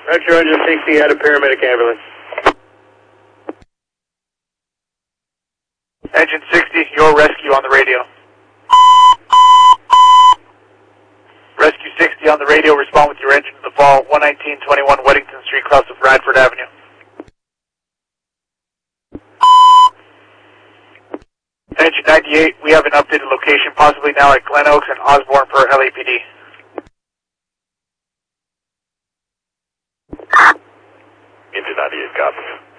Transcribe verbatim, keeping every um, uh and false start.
Metro Engine sixty out of paramedic ambulance. Engine sixty, your rescue on the radio. Rescue sixty on the radio, respond with your engine to the fall, one nineteen twenty-one Weddington Street, cross of Radford Avenue. Engine ninety-eight, we have an updated location, possibly now at Glen Oaks and Osborne per L A P D. Engine ninety-eight, copy.